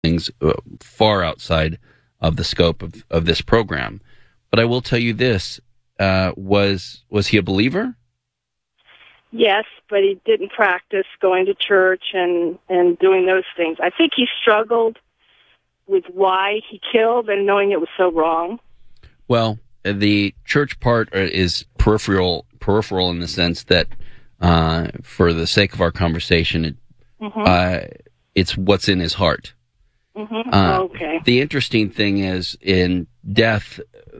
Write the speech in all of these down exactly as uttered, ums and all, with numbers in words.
things uh, far outside of the scope of, of this program. But I will tell you this, uh, was was he a believer? Yes, but he didn't practice going to church and, and doing those things. I think he struggled with why he killed and knowing it was so wrong. Well, the church part is peripheral, peripheral in the sense that, uh, for the sake of our conversation, it, mm-hmm. uh, it's what's in his heart. Mm-hmm. Uh, okay. The interesting thing is, in death,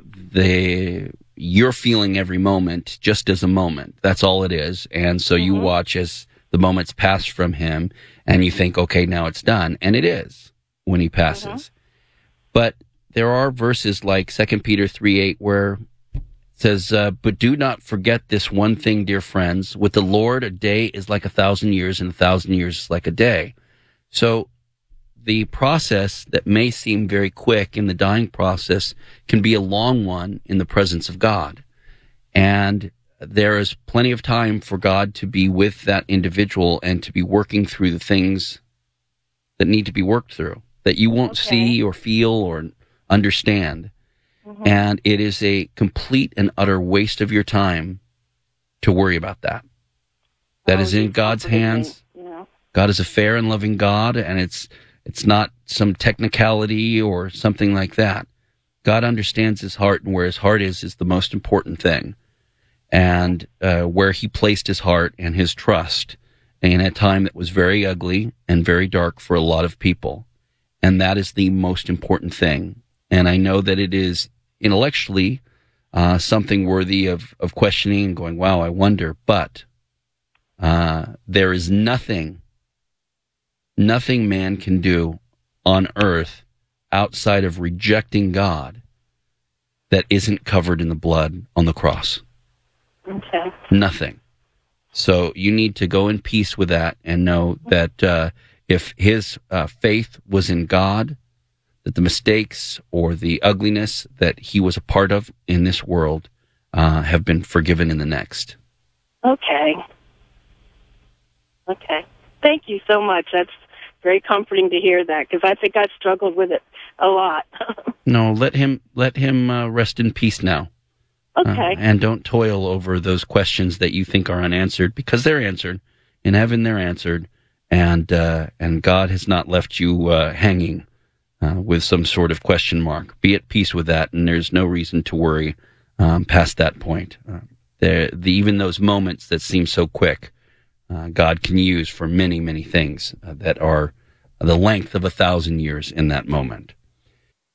the you're feeling every moment just as a moment. That's all it is. And so mm-hmm. you watch as the moments pass from him, and you think, okay, now it's done. And it is when he passes. Mm-hmm. But there are verses like Second Peter three eight where it says, uh, but do not forget this one thing, dear friends. With the Lord, a day is like a thousand years, and a thousand years is like a day. So the process that may seem very quick in the dying process can be a long one in the presence of God. And there is plenty of time for God to be with that individual and to be working through the things that need to be worked through, that you won't okay. see or feel or understand. Mm-hmm. And it is a complete and utter waste of your time to worry about that. That oh, is in God's hands. Yeah. God is a fair and loving God, and it's It's not some technicality or something like that. God understands his heart, and where his heart is is the most important thing. And uh, where he placed his heart and his trust in a time that was very ugly and very dark for a lot of people. And that is the most important thing. And I know that it is intellectually uh, something worthy of, of questioning and going, wow, I wonder. But uh, there is nothing Nothing man can do on earth outside of rejecting God that isn't covered in the blood on the cross. Okay. Nothing. So you need to go in peace with that and know that uh, if his uh, faith was in God, that the mistakes or the ugliness that he was a part of in this world uh, have been forgiven in the next. Okay. Okay. Thank you so much. That's very comforting to hear that, because I think I've struggled with it a lot. No, let him let him uh, rest in peace now. Okay. Uh, and don't toil over those questions that you think are unanswered, because they're answered. In heaven, they're answered, and uh, and God has not left you uh, hanging uh, with some sort of question mark. Be at peace with that, and there's no reason to worry um, past that point. Uh, there, the, even those moments that seem so quick, Uh, God can use for many, many things uh, that are the length of a thousand years in that moment.